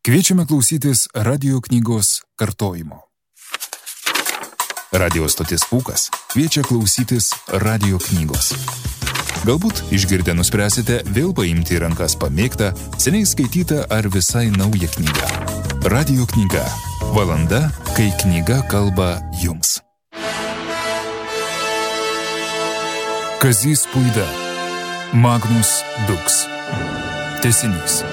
Kviečiame klausytis radio knygos kartojimo. Radio stotis Pūkas kviečia klausytis radio knygos. Galbūt išgirdę nuspręsite vėl paimti į rankas pamėgtą, seniai skaitytą ar visai naują knygą. Radio knyga. Valanda, kai knyga kalba jums. Kazys Puida. Magnus Dux. Tęsinys.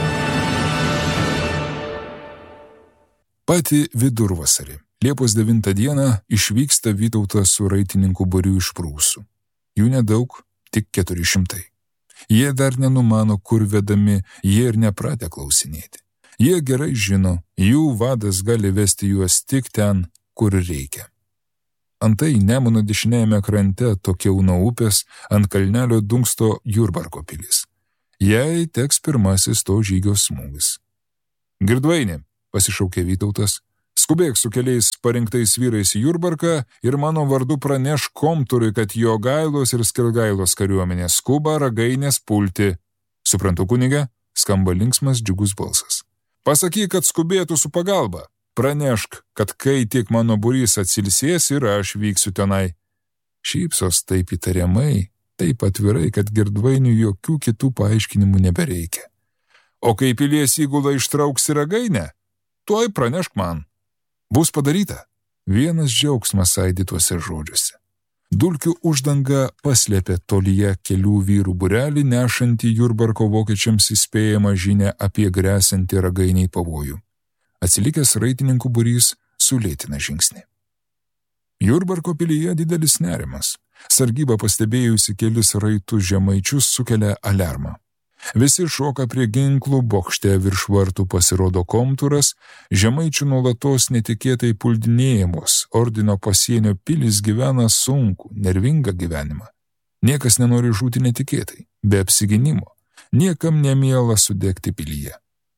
Patį vidurvasarį, Liepos 9 dieną, išvyksta Vytautas su raitininkų būriu iš Prūsų. Jų nedaug, tik 400. Jie dar nenumano, kur vedami, jie ir nepratę klausinėti. Jie gerai žino, jų vadas gali vesti juos tik ten, kur reikia. Antai Nemuno dešinėjame krante, tokiau nuo upės, ant kalnelio dunksto Jurbarko pilis. Jai teks pirmasis to žygio smūgis. Girdvainė, pasišaukė Vytautas, skubėk su keliais parinktais vyrais į Jurbarką ir mano vardu praneš Komturui, kad Jogailos ir Skirgailos kariuomenė skuba Ragainės pulti. Suprantu, kunige, skamba linksmas džiugus balsas. Pasakyk, kad skubėtų su pagalba. Pranešk, kad kai tik mano būrys atsilsės ir aš vyksiu tenai. Šypsos taip įtariamai, taip atvirai, kad Girdvainiui jokių kitų paaiškinimų nebereikia. O kai pilies įgula ištrauksi Ragainę, tuoj pranešk man. Bus padaryta. Vienas džiaugsmas aidi tuose žodžiuose. Dulkių uždanga paslėpė tolyje kelių vyrų būrelį, nešantį Jurbarko vokiečiams įspėjamą žinią apie gresiantį Ragainiai pavojų. Atsilikęs raitininkų būrys sulėtina žingsnį. Jurbarko pilyje didelis nerimas. Sargyba pastebėjusi kelis raitus žemaičius sukelia aliarmą. Visi šoka prie ginklų, bokšte virš vartų pasirodo Komturas, žemaičių nuolatos netikėtai puldinėjamos, ordino pasienio pilis gyvena sunkų, nervingą gyvenimą. Niekas nenori žūti netikėtai, be apsigynimo, niekam nemiela sudegti pilyje.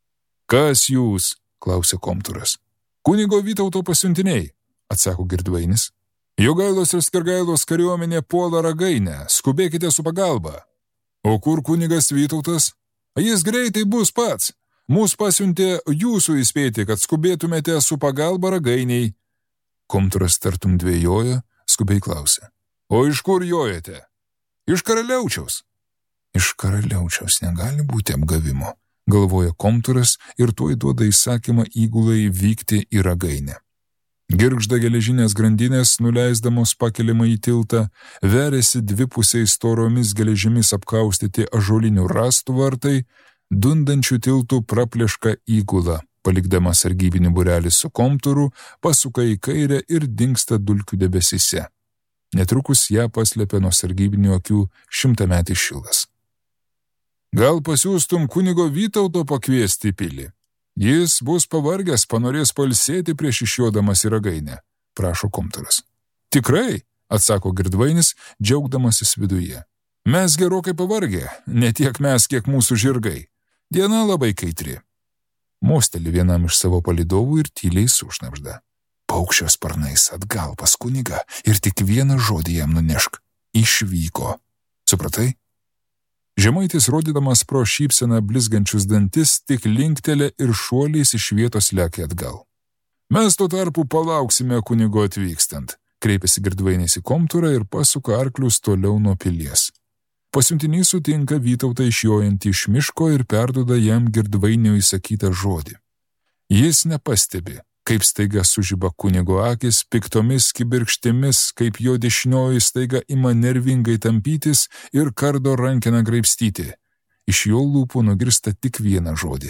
Kas jūs? Klausė Komturas. Kunigo Vytauto pasiuntiniai, atsako Girdvainis. Jogailos ir Skirgailos kariuomenė puola Ragainę, skubėkite su pagalba. O kur kunigas Vytautas? Jis greitai bus pats. Mūs pasiuntė jūsų įspėti, kad skubėtumėte su pagalba Ragainiai. Komturas tartum dvejoja, skubiai klausė. O iš kur jojate? Iš Karaliaučiaus. Iš Karaliaučiaus negali būti apgavimo, galvoja Komturas ir tuoj duoda įsakymą įgulai vykti į Ragainę. Girgžda geležinės grandinės, nuleisdamos pakelimą į tiltą, veriasi dvipusiai storomis geležimis apkaustyti ąžuolinių rąstų vartai, dundančių tiltų prapleška įgula, palikdama sargybinį būrelį su Komturu, pasuka į kairę ir dingsta dulkių debesyse. Netrukus ją paslėpė nuo sargybinių akių 100-metis šilas. Gal pasiųstum kunigo Vytauto pakviesti į pilį? Jis bus pavargęs, panorės pailsėti prieš išjodamas į Ragainę, prašo Komturas. Tikrai, atsako Girdvainis, džiaugdamasis viduje. Mes gerokai pavargę, ne tiek mes, kiek mūsų žirgai. Diena labai kaitri. Mosteli vienam iš savo palydovų ir tyliai sušnabžda. Paukščio sparnais atgal pas kunigą ir tik vieną žodį jam nunešk. Išvyko. Supratai? Žemaitis, rodydamas pro šypseną blizgančius dantis, tik linktelė ir šuoliais iš vietos lekia atgal. Mes tuo tarpu palauksime kunigo atvykstant, kreipėsi Girdvainis į Komturą ir pasuka arklius toliau nuo pilies. Pasiuntinys sutinka Vytautą išjojantį iš miško ir perduoda jam Girdvainio įsakytą žodį. Jis nepastebi, kaip staiga sužiba kunigo akis, piktomis kibirkštimis, kaip jo dešinioji staiga ima nervingai tampytis ir kardo rankeną graibstyti. Iš jo lūpų nugirsta tik vieną žodį.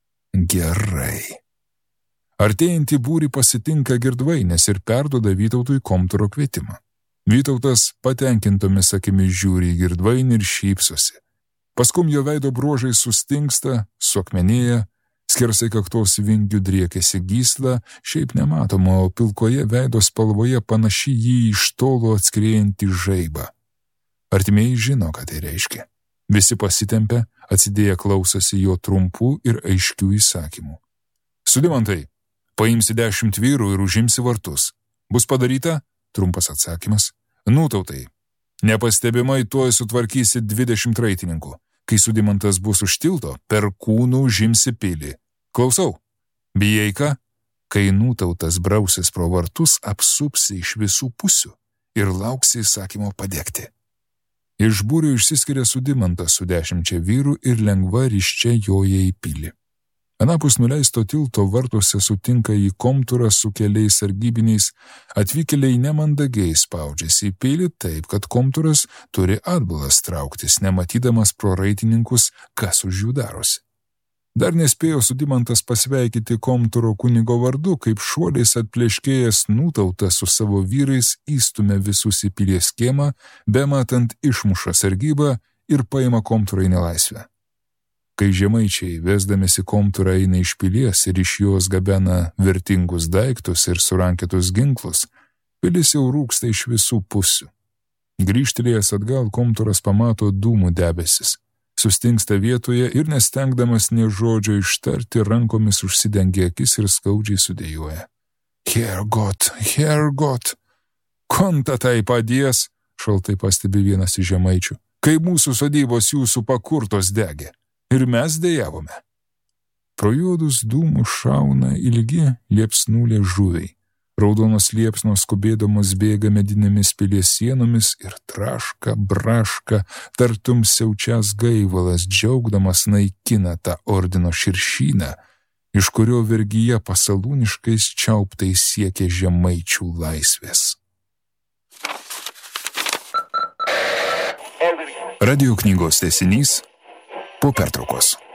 Gerai. Artėjantį būrį pasitinka Girdvainis ir perduoda Vytautui Komturo kvietimą. Vytautas patenkintomis akimis žiūri į Girdvainį ir šypsosi. Paskum jo veido bruožai sustingsta, suakmenėja, skersai kaktos vingių driekėsi gysla, šiaip nematoma, o pilkoje veido spalvoje panaši jį iš tolo atskrėjantį žaibą. Artimieji žino, ką tai reiškia. Visi pasitempia, atsidėję klausosi jo trumpų ir aiškių įsakymų. Sudimantai, paimsi 10 vyrų ir užimsi vartus. Bus padaryta? Trumpas atsakymas. Nutautai, nepastebimai tuoj sutvarkysi 20 raitininkų. Kai Sudimantas bus už tilto, per kūnų užimsi pilį. Klausau, bijai ką? Kai Nūtautas brausis pro vartus, apsupsi iš visų pusių ir lauksi įsakymo padegti. Iš būrio išsiskiria Sudimantas su 10 vyrų ir lengva ryščia joja į pilį. Anapus nuleisto tilto vartuose sutinka į Komturą su keliais sargybiniais, atvykėliai nemandagiai spaudžiasi į pilį taip, kad Komturas turi atbulas trauktis, nematydamas pro raitininkus, kas už jų darosi. Dar nespėjo Sudimantas pasveikyti Komturo kunigo vardu, kaip šuoliais atpleškėjęs Nūtautas su savo vyrais įstumia visus į pilies kiemą, bematant išmuša sargybą ir paima Komturą į nelaisvę. Kai žemaičiai, vesdamėsi Komturą, eina iš pilies ir iš jos gabena vertingus daiktus ir surankėtus ginklus, pilis jau rūksta iš visų pusių. Grįžtelėjęs atgal, Komturas pamato dūmų debesis. Sustingsta vietoje ir nestengdamas nė žodžio ištarti, rankomis užsidengia akis ir skaudžiai sudėjoja. Herrgott, konta tai padės, šaltai pastebi vienas iš žemaičių, kai mūsų sodybos jūsų pakurtos degė, ir mes dejavome. Pro juodus dūmus šauna ilgi liepsnų liežuviai. Raudonos liepsnos skubėdamos bėga medinėmis pilies sienomis ir traška, braška, tartum siaučias gaivalas, džiaugdamas naikina tą ordino širšyną, iš kurio vergyje pasalūniškais čiauptais siekia žemaičių laisvės. Radio knygos tęsinys po pertraukos.